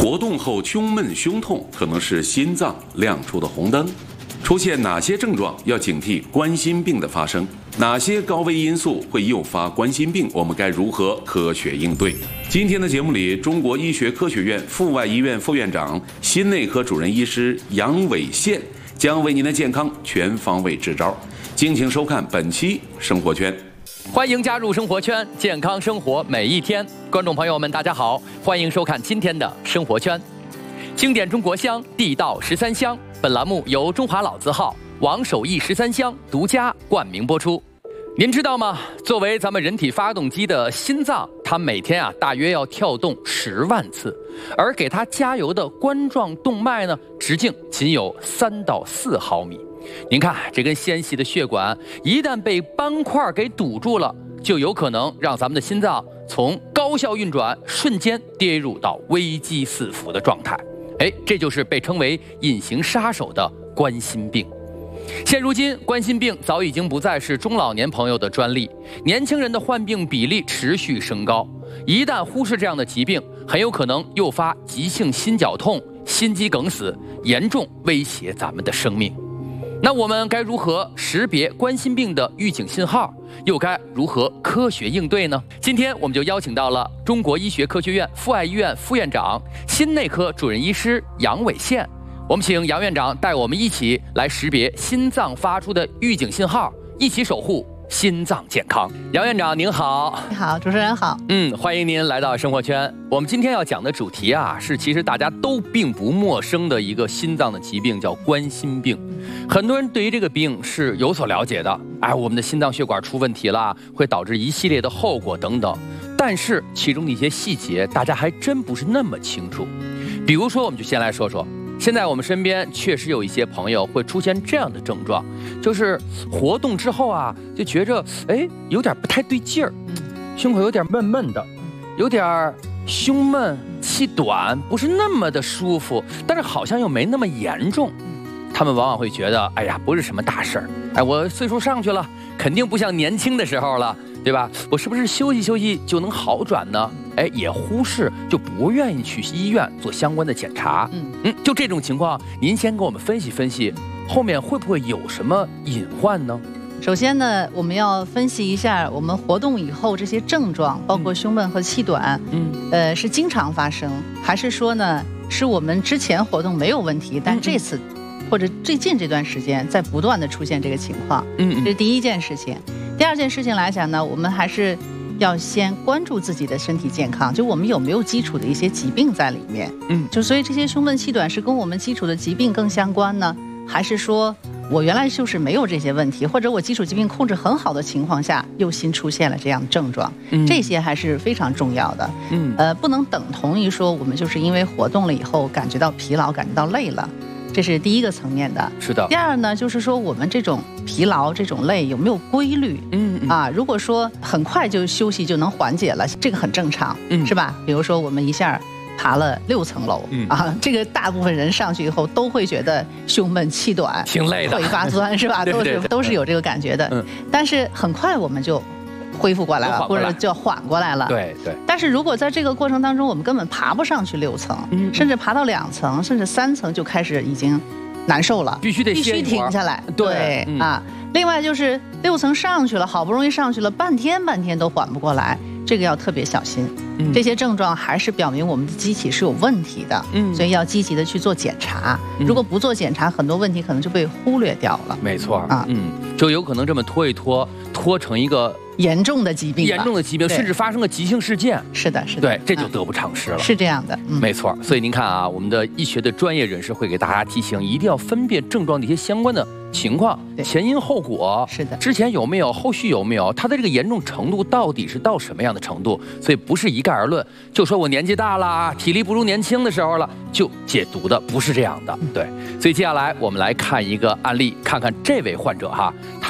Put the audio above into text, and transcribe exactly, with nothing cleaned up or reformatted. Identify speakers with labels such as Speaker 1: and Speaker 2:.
Speaker 1: 活动后胸闷胸痛可能是心脏亮出的红灯。出现哪些症状要警惕冠心病的发生？哪些高危因素会诱发冠心病？我们该如何科学应对？今天的节目里，中国医学科学院阜外医院副院长、心内科主任医师杨伟宪将为您的健康全方位支招。敬请收看本期生活圈。
Speaker 2: 欢迎加入生活圈，健康生活每一天。观众朋友们，大家好，欢迎收看今天的生活圈。经典中国香，地道十三香。本栏目由中华老字号王守义十三香独家冠名播出。您知道吗？作为咱们人体发动机的心脏，它每天啊大约要跳动十万次，而给它加油的冠状动脉呢，直径仅有三到四毫米。您看这根纤细的血管，一旦被斑块给堵住了，就有可能让咱们的心脏从高效运转瞬间跌入到危机四伏的状态。哎，这就是被称为隐形杀手的冠心病。现如今，冠心病早已经不再是中老年朋友的专利，年轻人的患病比例持续升高。一旦忽视这样的疾病，很有可能诱发急性心绞痛、心肌梗死，严重威胁咱们的生命。那我们该如何识别冠心病的预警信号？又该如何科学应对呢？今天我们就邀请到了中国医学科学院阜外医院副院长、心内科主任医师杨伟宪。我们请杨院长带我们一起来识别心脏发出的预警信号，一起守护心脏健康。杨院长您好。
Speaker 3: 你好，主持人好。
Speaker 2: 嗯，欢迎您来到生活圈。我们今天要讲的主题啊，是其实大家都并不陌生的一个心脏的疾病，叫冠心病。很多人对于这个病是有所了解的，哎，我们的心脏血管出问题了，会导致一系列的后果等等。但是其中的一些细节，大家还真不是那么清楚。比如说，我们就先来说说。现在我们身边确实有一些朋友会出现这样的症状，就是活动之后啊，就觉着哎有点不太对劲儿，胸口有点闷闷的，有点胸闷气短，不是那么的舒服，但是好像又没那么严重。他们往往会觉得，哎呀，不是什么大事儿，哎，我岁数上去了，肯定不像年轻的时候了，对吧？我是不是休息休息就能好转呢？哎，也忽视，就不愿意去医院做相关的检查。嗯嗯，就这种情况，您先给我们分析分析，后面会不会有什么隐患呢？
Speaker 3: 首先呢，我们要分析一下我们活动以后这些症状，包括胸闷和气短，嗯，呃，是经常发生，还是说呢，是我们之前活动没有问题，但这次或者最近这段时间在不断的出现这个情况？嗯，这是第一件事情。第二件事情来讲呢，我们还是要先关注自己的身体健康，就我们有没有基础的一些疾病在里面。嗯，就所以这些胸闷气短是跟我们基础的疾病更相关呢，还是说我原来就是没有这些问题，或者我基础疾病控制很好的情况下又新出现了这样的症状？嗯，这些还是非常重要的。嗯，呃，不能等同于说我们就是因为活动了以后感觉到疲劳、感觉到累了。这是第一个层面的。
Speaker 2: 是的。
Speaker 3: 第二呢，就是说我们这种疲劳、这种累有没有规律？嗯嗯啊，如果说很快就休息就能缓解了，这个很正常，嗯，是吧？比如说我们一下爬了六层楼，嗯啊，这个大部分人上去以后都会觉得胸闷气短、
Speaker 2: 挺累的、
Speaker 3: 腿发酸，是吧？都是都是有这个感觉的。嗯，但是很快我们就恢复过来了，或者就缓过来了。
Speaker 2: 对对。
Speaker 3: 但是如果在这个过程当中，我们根本爬不上去六层，嗯、甚至爬到两层，甚至三层就开始已经难受了，
Speaker 2: 必须得
Speaker 3: 必须停下来。
Speaker 2: 对,
Speaker 3: 对、嗯、啊。另外就是六层上去了，好不容易上去了，半天半天都缓不过来，这个要特别小心。嗯、这些症状还是表明我们的机体是有问题的，嗯，所以要积极的去做检查。嗯、如果不做检查，很多问题可能就被忽略掉了。
Speaker 2: 没错啊，嗯，就有可能这么拖一拖，拖成一个
Speaker 3: 严重的疾病，
Speaker 2: 严重的疾病，甚至发生了急性事件。
Speaker 3: 是的，是的，
Speaker 2: 对，这就得不偿失了。
Speaker 3: 嗯、是这样的，
Speaker 2: 嗯、没错。所以您看啊，我们的医学的专业人士会给大家提醒，一定要分辨症状的一些相关的情况，前因后果。
Speaker 3: 是的，
Speaker 2: 之前有没有，后续有没有，它的这个严重程度到底是到什么样的程度？所以不是一概而论，就说我年纪大了，体力不如年轻的时候了，就解读的不是这样的。对，所以接下来我们来看一个案例，看看这位患者哈。